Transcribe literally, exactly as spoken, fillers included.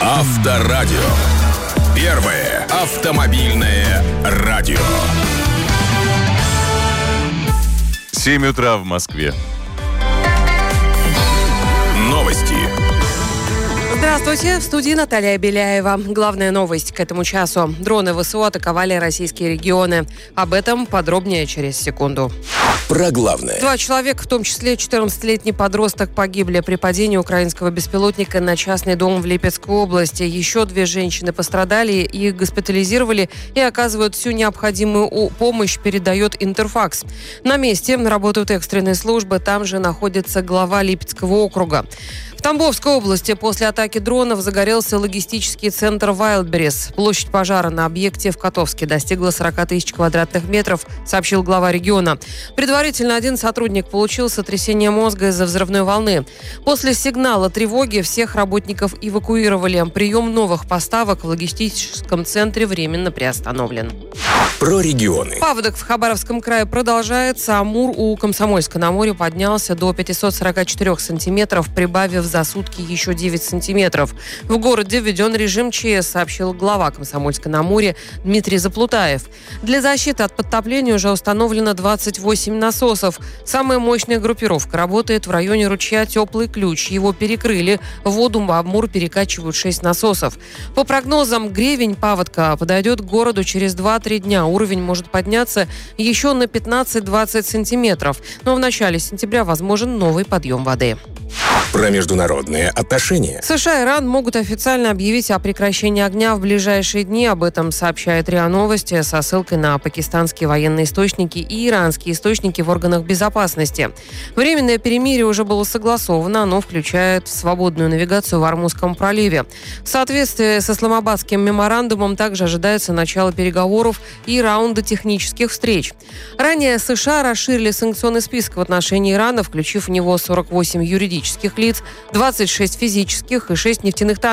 Авторадио. Первое автомобильное радио. семь утра в Москве. Новости. Здравствуйте, в студии Наталья Беляева. Главная новость к этому часу. Дроны ВСУ атаковали российские регионы. Об этом подробнее через секунду. Про главное. Два человека, в том числе четырнадцатилетний подросток, погибли при падении украинского беспилотника на частный дом в Липецкой области. Еще две женщины пострадали, их госпитализировали и оказывают всю необходимую помощь, передает Интерфакс. На месте работают экстренные службы, там же находится глава Липецкого округа. В Тамбовской области после атаки дронов загорелся логистический центр «Вайлдберрис». Площадь пожара на объекте в Котовске достигла сорок тысяч квадратных метров, сообщил глава региона. Предварительно один сотрудник получил сотрясение мозга из-за взрывной волны. После сигнала тревоги всех работников эвакуировали. Прием новых поставок в логистическом центре временно приостановлен. Про регионы. Паводок в Хабаровском крае продолжается. Амур у Комсомольска-на-Море поднялся до пятьсот сорок четыре сантиметров, прибавив за сутки еще девять сантиметров. В городе введен режим ЧС, сообщил глава Комсомольска-на-Море Дмитрий Заплутаев. Для защиты от подтопления уже установлено двадцать восемь насосов. Самая мощная группировка работает в районе ручья Теплый Ключ. Его перекрыли. Воду в Амур перекачивают шесть насосов. По прогнозам, гребень паводка подойдет к городу через два-три дня. Уровень может подняться еще на пятнадцать-двадцать сантиметров. Но в начале сентября возможен новый подъем воды. Про международные отношения. США и Иран могут официально объявить о прекращении огня в ближайшие дни. Об этом сообщает РИА Новости со ссылкой на пакистанские военные источники и иранские источники в органах безопасности. Временное перемирие уже было согласовано. Оно включает свободную навигацию в Ормузском проливе. В соответствии с Исламабадским меморандумом также ожидается начало переговоров и раунда технических встреч. Ранее США расширили санкционный список в отношении Ирана, включив в него сорок восемь юридических лиц, двадцать шесть физических и шесть нефтяных танкеров.